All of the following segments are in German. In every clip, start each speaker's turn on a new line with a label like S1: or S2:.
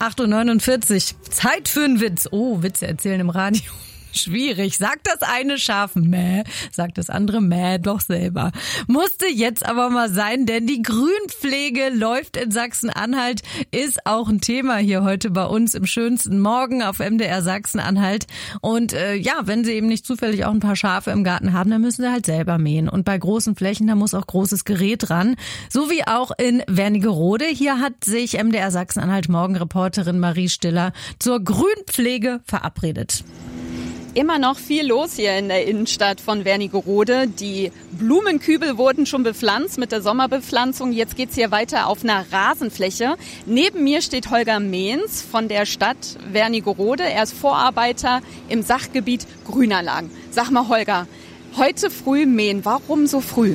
S1: 8:49 Uhr. Zeit für einen Witz. Oh, Witze erzählen im Radio. Schwierig. Sagt das eine Schaf Mäh, sagt das andere Mäh doch selber. Musste jetzt aber mal sein, denn die Grünpflege läuft in Sachsen-Anhalt, ist auch ein Thema hier heute bei uns im schönsten Morgen auf MDR Sachsen-Anhalt. Und wenn Sie eben nicht zufällig auch ein paar Schafe im Garten haben, dann müssen Sie halt selber mähen. Und bei großen Flächen, da muss auch großes Gerät ran. So wie auch in Wernigerode. Hier hat sich MDR Sachsen-Anhalt Morgenreporterin Marie Stiller zur Grünpflege verabredet.
S2: Immer noch viel los hier in der Innenstadt von Wernigerode. Die Blumenkübel wurden schon bepflanzt mit der Sommerbepflanzung. Jetzt geht's hier weiter auf einer Rasenfläche. Neben mir steht Holger Mehns von der Stadt Wernigerode. Er ist Vorarbeiter im Sachgebiet Grünanlagen. Sag mal, Holger, heute früh mähen. Warum so früh?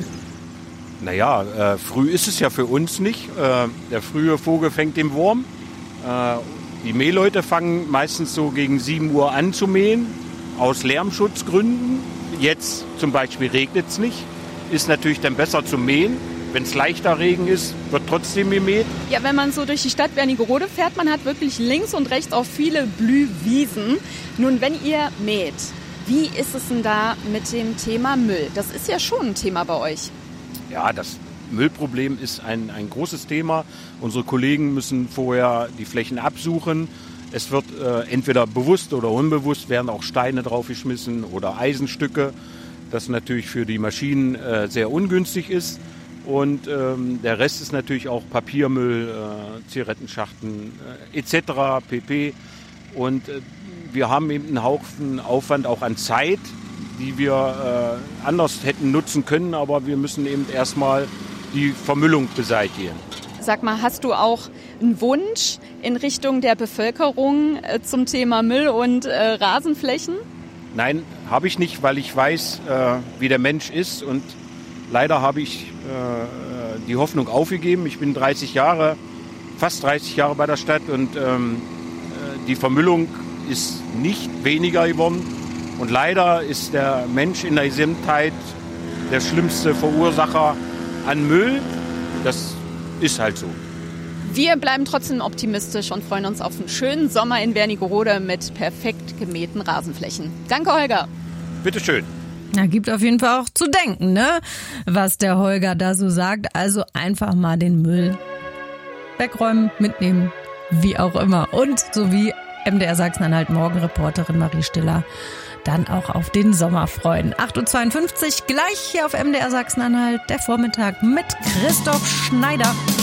S3: Naja, früh ist es ja für uns nicht. Der frühe Vogel fängt den Wurm. Die Mähleute fangen meistens so gegen 7 Uhr an zu mähen. Aus Lärmschutzgründen. Jetzt zum Beispiel regnet es nicht. Ist natürlich dann besser zu mähen. Wenn es leichter Regen ist, wird trotzdem gemäht.
S2: Ja, wenn man so durch die Stadt Wernigerode fährt, man hat wirklich links und rechts auch viele Blühwiesen. Nun, wenn ihr mäht, wie ist es denn da mit dem Thema Müll? Das ist ja schon ein Thema bei euch.
S3: Ja, das Müllproblem ist ein großes Thema. Unsere Kollegen müssen vorher die Flächen absuchen. Es wird entweder bewusst oder unbewusst werden auch Steine draufgeschmissen oder Eisenstücke, das natürlich für die Maschinen sehr ungünstig ist. Und der Rest ist natürlich auch Papiermüll, Zigarettenschachten etc. pp. Und wir haben eben einen Haufen Aufwand auch an Zeit, die wir anders hätten nutzen können, aber wir müssen eben erstmal die Vermüllung beseitigen.
S2: Sag mal, hast du auch einen Wunsch in Richtung der Bevölkerung zum Thema Müll und Rasenflächen?
S3: Nein, habe ich nicht, weil ich weiß, wie der Mensch ist. Und leider habe ich die Hoffnung aufgegeben. Ich bin fast 30 Jahre bei der Stadt und die Vermüllung ist nicht weniger geworden. Und leider ist der Mensch in der Gesamtheit der schlimmste Verursacher an Müll. Das ist halt so.
S2: Wir bleiben trotzdem optimistisch und freuen uns auf einen schönen Sommer in Wernigerode mit perfekt gemähten Rasenflächen. Danke, Holger.
S3: Bitteschön.
S1: Ja, gibt auf jeden Fall auch zu denken, ne? Was der Holger da so sagt. Also einfach mal den Müll wegräumen, mitnehmen, wie auch immer. Und so wie MDR Sachsen-Anhalt Morgenreporterin Marie Stiller dann auch auf den Sommer freuen. 8:52 Uhr, gleich hier auf MDR Sachsen-Anhalt, der Vormittag mit Christoph Schneider.